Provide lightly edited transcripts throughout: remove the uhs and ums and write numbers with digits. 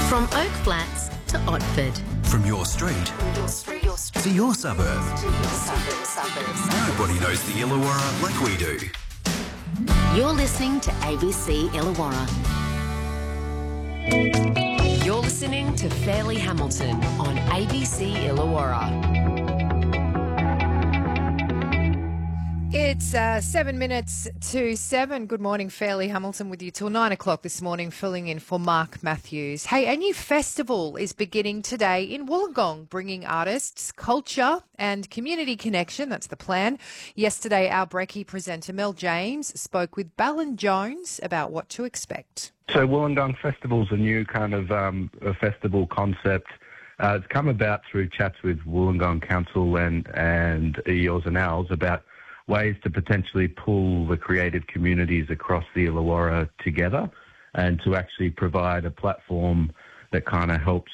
From Oak Flats to Otford. From your street to your suburb. Nobody knows the Illawarra like we do. You're listening to ABC Illawarra. You're listening to Fairleigh Hamilton on ABC Illawarra. It's 7 minutes to 7. Good morning, Fairleigh Hamilton with you till 9 o'clock this morning, filling in for Mark Matthews. Hey, a new festival is beginning today in Wollongong, bringing artists, culture and community connection. That's the plan. Yesterday, our Brekkie presenter Mel James spoke with Ballon Jones about what to expect. So Wollongong Festival's a new kind of a festival concept. It's come about through chats with Wollongong Council and Eels and Owls about ways to potentially pull the creative communities across the Illawarra together and to actually provide a platform that kind of helps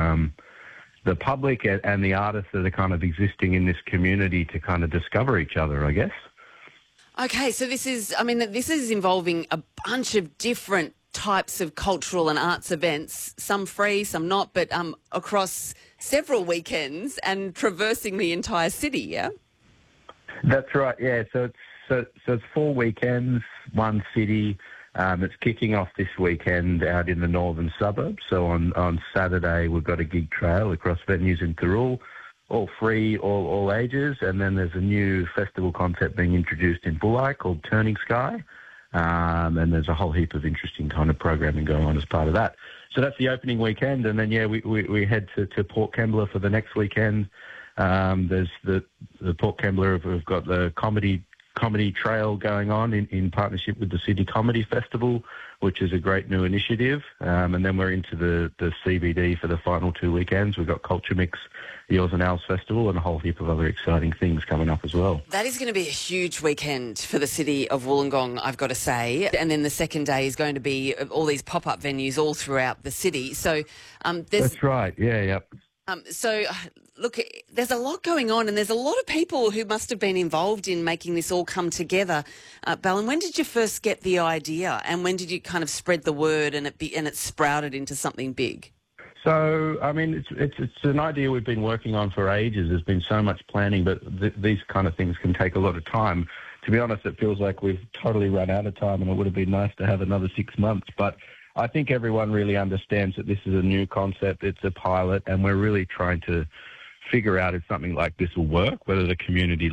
the public and the artists that are kind of existing in this community to kind of discover each other, I guess. Okay, so this is involving a bunch of different types of cultural and arts events, some free, some not, but across several weekends and traversing the entire city, yeah? That's right, yeah. So it's 4 weekends, one city. It's kicking off this weekend out in the northern suburbs. So on Saturday we've got a gig trail across venues in Thirroul, all free, all ages. And then there's a new festival concept being introduced in Bulli called Turning Sky. And there's a whole heap of interesting kind of programming going on as part of that. So that's the opening weekend. And then, yeah, we head to Port Kembla for the next weekend. There's the Port Kembla have got the comedy trail going on in partnership with the Sydney Comedy Festival, which is a great new initiative. And then we're into the CBD for the final 2 weekends. We've got Culture Mix, the Eels and Owls Festival, and a whole heap of other exciting things coming up as well. That is going to be a huge weekend for the city of Wollongong, I've got to say. And then the second day is going to be all these pop-up venues all throughout the city. So That's right, yeah, yep. Look, there's a lot going on and there's a lot of people who must have been involved in making this all come together. Ballon, when did you first get the idea and when did you kind of spread the word and it sprouted into something big? So, I mean, it's an idea we've been working on for ages. There's been so much planning, but these kind of things can take a lot of time. To be honest, it feels like we've totally run out of time and it would have been nice to have another 6 months. But I think everyone really understands that this is a new concept, it's a pilot, and we're really trying to figure out if something like this will work, whether the community